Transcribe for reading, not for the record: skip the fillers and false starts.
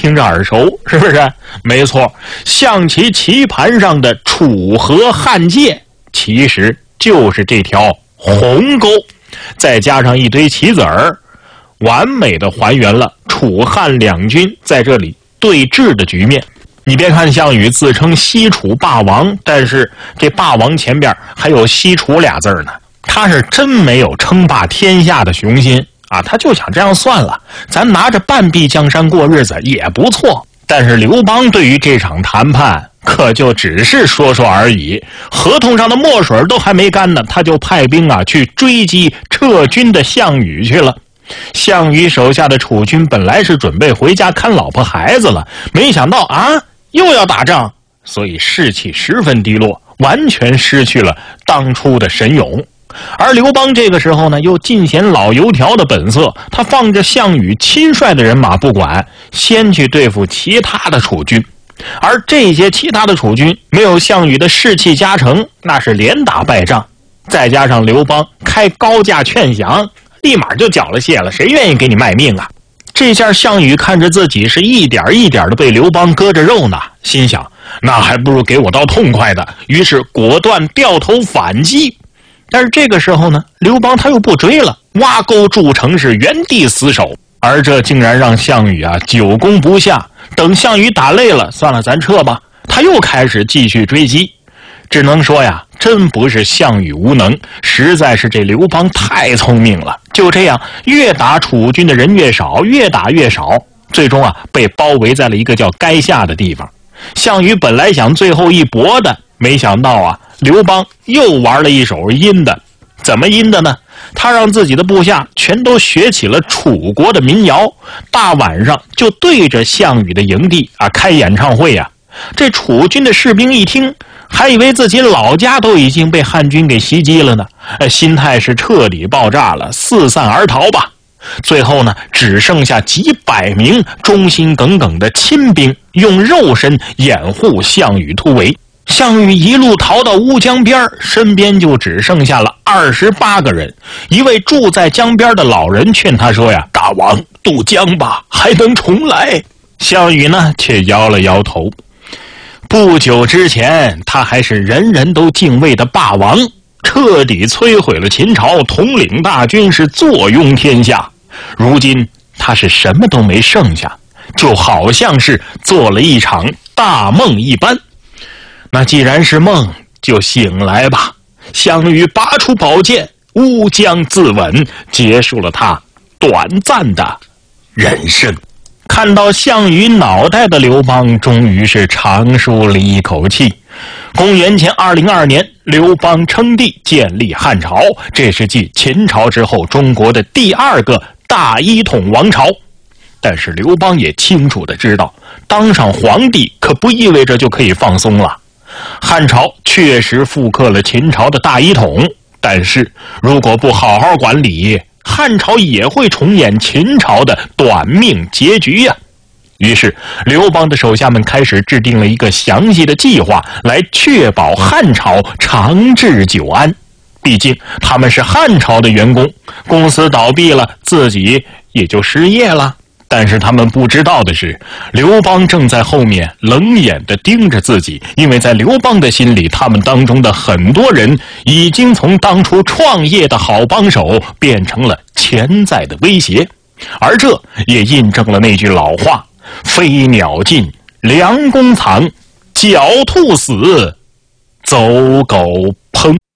听着耳熟，是不是？没错，象棋棋盘上的楚河汉界其实就是这条鸿沟，再加上一堆棋子儿，完美的还原了楚汉两军在这里对峙的局面。你别看项羽自称西楚霸王，但是这霸王前边还有西楚俩字呢，他是真没有称霸天下的雄心啊，他就想这样算了，咱拿着半壁江山过日子也不错。但是刘邦对于这场谈判可就只是说说而已，合同上的墨水都还没干呢，他就派兵去追击撤军的项羽去了。项羽手下的楚军本来是准备回家看老婆孩子了，没想到又要打仗，所以士气十分低落，完全失去了当初的神勇。而刘邦这个时候呢，又尽显老油条的本色，他放着项羽亲率的人马不管，先去对付其他的楚军。而这些其他的楚军没有项羽的士气加成，那是连打败仗，再加上刘邦开高价劝降，立马就缴了械了，谁愿意给你卖命啊？这下项羽看着自己是一点一点的被刘邦割着肉呢，心想那还不如给我刀痛快的，于是果断掉头反击。但是这个时候呢，刘邦他又不追了，挖沟筑城是原地死守，而这竟然让项羽久攻不下。等项羽打累了，算了咱撤吧，他又开始继续追击。只能说真不是项羽无能，实在是这刘邦太聪明了。就这样，越打楚军的人越少，越打越少，最终被包围在了一个叫垓下的地方。项羽本来想最后一搏的，没想到刘邦又玩了一手阴的。怎么阴的呢？他让自己的部下全都学起了楚国的民谣，大晚上就对着项羽的营地开演唱会这楚军的士兵一听，还以为自己老家都已经被汉军给袭击了呢，心态是彻底爆炸了，四散而逃吧。最后呢，只剩下几百名忠心耿耿的亲兵，用肉身掩护项羽突围。项羽一路逃到乌江边，身边就只剩下了28个人。一位住在江边的老人劝他说大王渡江吧，还能重来。项羽呢却摇了摇头。不久之前，他还是人人都敬畏的霸王，彻底摧毁了秦朝，统领大军是坐拥天下。如今他是什么都没剩下，就好像是做了一场大梦一般。那既然是梦，就醒来吧。项羽拔出宝剑，乌江自刎，结束了他短暂的人生。看到项羽脑袋的刘邦终于是长舒了一口气。公元前202年，刘邦称帝，建立汉朝，这是继秦朝之后中国的第2个大一统王朝。但是刘邦也清楚地知道，当上皇帝可不意味着就可以放松了。汉朝确实复刻了秦朝的大一统，但是如果不好好管理，汉朝也会重演秦朝的短命结局于是刘邦的手下们开始制定了一个详细的计划，来确保汉朝长治久安。毕竟他们是汉朝的员工，公司倒闭了，自己也就失业了。但是他们不知道的是，刘邦正在后面冷眼地盯着自己，因为在刘邦的心里，他们当中的很多人已经从当初创业的好帮手变成了潜在的威胁。而这也印证了那句老话，飞鸟尽，良弓藏，狡兔死，走狗烹。